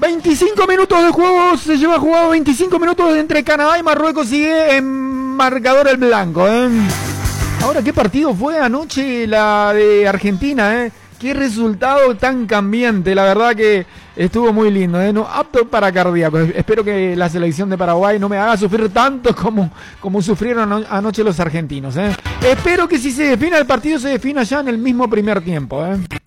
25 minutos de juego, se lleva jugado 25 minutos entre Canadá y Marruecos, sigue en marcador el blanco, Ahora, ¿qué partido fue anoche la de Argentina, Qué resultado tan cambiante, la verdad que estuvo muy lindo, No, apto para cardíacos. Espero que la selección de Paraguay no me haga sufrir tanto como sufrieron anoche los argentinos, Espero que si se defina el partido, se defina ya en el mismo primer tiempo,